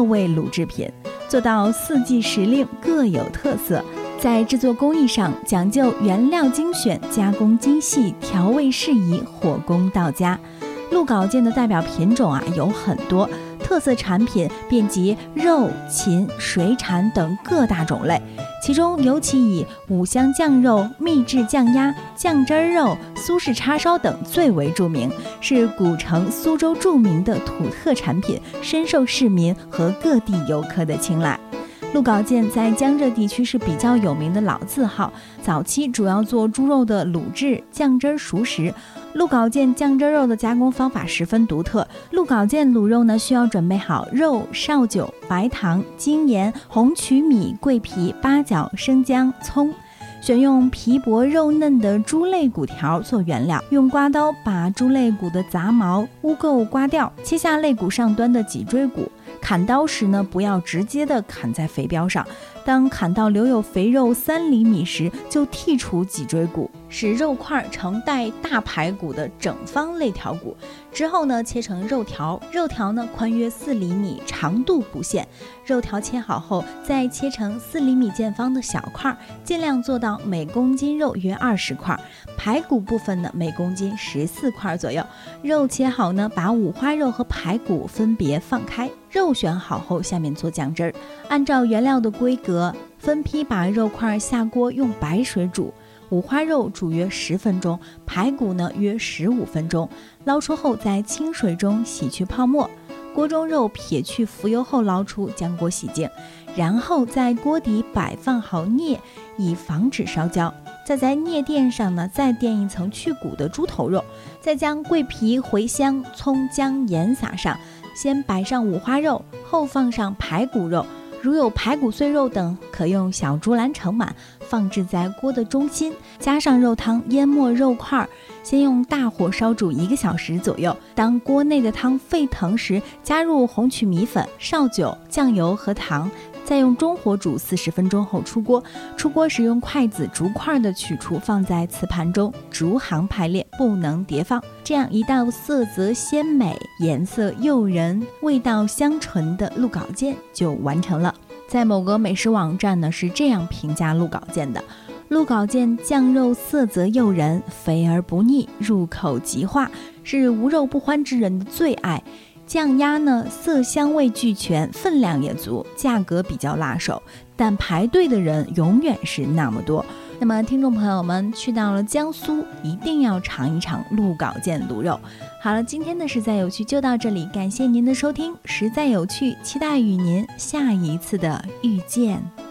味卤制品，做到四季时令各有特色。在制作工艺上讲究原料精选、加工精细、调味适宜、火功到家。鹿稿件的代表品种有很多，特色产品遍及肉、禽、水产等各大种类，其中尤其以五香酱肉、秘制酱鸭、酱汁肉、苏式叉烧等最为著名，是古城苏州著名的土特产品，深受市民和各地游客的青睐。鹿稿件在江浙地区是比较有名的老字号，早期主要做猪肉的卤制、酱汁熟食。鹿稿件酱汁肉的加工方法十分独特，鹿稿件卤肉呢需要准备好肉、绍酒、白糖、精盐、红曲米、桂皮、八角、生姜、葱，选用皮薄肉嫩的猪肋骨条做原料，用刮刀把猪肋骨的杂毛、污垢刮掉，切下肋骨上端的脊椎骨。砍刀时呢，不要直接的砍在肥膘上，当砍到留有肥肉3厘米时，就剔除脊椎骨，使肉块呈带大排骨的整方肋条骨。之后呢，切成肉条，肉条呢宽约4厘米，长度不限。肉条切好后，再切成4厘米见方的小块，尽量做到每公斤肉约20块。排骨部分呢，每公斤14块左右。肉切好呢，把五花肉和排骨分别放开。肉选好后，下面做酱汁儿，按照原料的规格分批把肉块下锅用白水煮。五花肉煮约10分钟，排骨呢约15分钟，捞出后在清水中洗去泡沫。锅中肉撇去浮油后捞出，将锅洗净，然后在锅底摆放好镊，以防止烧焦。再在镊垫上呢，再垫一层去骨的猪头肉，再将桂皮、茴香、葱姜盐撒上，先摆上五花肉，后放上排骨肉。如有排骨碎肉等，可用小竹篮盛满，放置在锅的中心，加上肉汤淹没肉块，先用大火烧煮1个小时左右。当锅内的汤沸腾时，加入红曲米粉、绍酒、酱油和糖，再用中火煮40分钟后出锅。出锅时用筷子逐块的取出，放在瓷盘中，逐行排列，不能叠放。这样一道色泽鲜美、颜色诱人、味道香醇的鹿稿件就完成了。在某个美食网站呢是这样评价鹿稿件的：鹿稿件酱肉色泽诱人，肥而不腻，入口即化，是无肉不欢之人的最爱。酱鸭呢，色香味俱全，分量也足，价格比较辣手，但排队的人永远是那么多。那么听众朋友们去到了江苏，一定要尝一尝鹿稿件卤肉。好了，今天的实在有趣就到这里，感谢您的收听，实在有趣，期待与您下一次的遇见。